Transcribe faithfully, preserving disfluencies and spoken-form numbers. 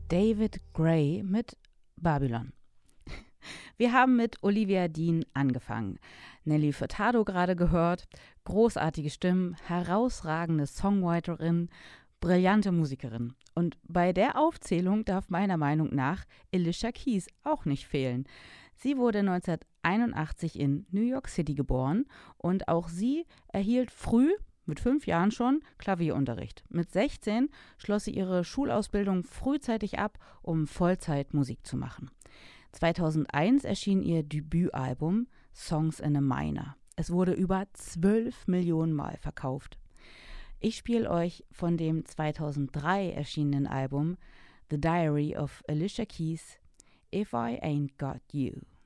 David Gray mit Babylon. Wir haben mit Olivia Dean angefangen. Nelly Furtado gerade gehört. Großartige Stimmen, herausragende Songwriterin, brillante Musikerin. Und bei der Aufzählung darf meiner Meinung nach Alicia Keys auch nicht fehlen. Sie wurde neunzehnhunderteinundachtzig in New York City geboren und auch sie erhielt früh, mit fünf Jahren schon, Klavierunterricht. Mit sechzehn schloss sie ihre Schulausbildung frühzeitig ab, um Vollzeit Musik zu machen. zweitausendeins erschien ihr Debütalbum Songs in a Minor. Es wurde über zwölf Millionen Mal verkauft. Ich spiele euch von dem zweitausenddrei erschienenen Album The Diary of Alicia Keys, If I Ain't Got You.